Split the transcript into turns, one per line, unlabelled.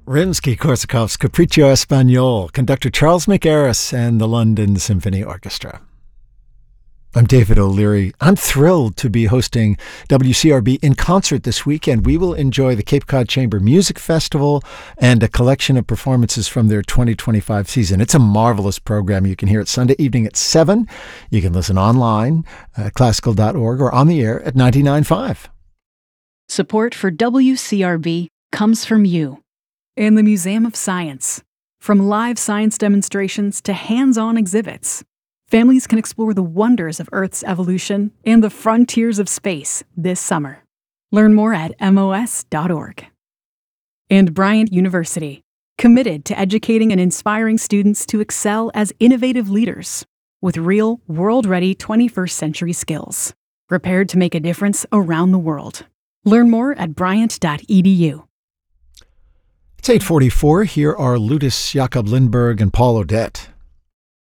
Rimsky-Korsakov's Capriccio Espagnol, conductor Charles McArris and the London Symphony Orchestra. I'm David O'Leary. I'm thrilled to be hosting WCRB in concert this weekend. We will enjoy the Cape Cod Chamber Music Festival and a collection of performances from their 2025 season. It's a marvelous program. You can hear it Sunday evening at 7. You can listen online at classical.org or on the air at 99.5.
Support for WCRB comes from you and the Museum of Science. From live science demonstrations to hands-on exhibits, families can explore the wonders of Earth's evolution and the frontiers of space this summer. Learn more at mos.org. And Bryant University, committed to educating and inspiring students to excel as innovative leaders with real, world-ready 21st century skills, prepared to make a difference around the world. Learn more at bryant.edu.
It's 8:44. Here are Ludus Jakob Lindberg and Paul Odette.